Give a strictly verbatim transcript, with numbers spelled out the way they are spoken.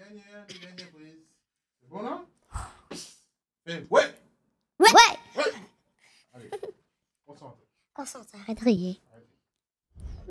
dernière, les dernières prises. C'est bon là? Fais ouais! Ouais! Ouais! Allez, concentre. Concentre, arrête de rire.